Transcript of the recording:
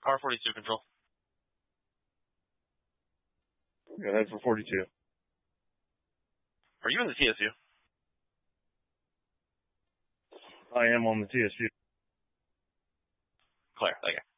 Car 42 control. Go ahead for 42. Are you in the TSU? I am on the TSU. Claire, okay.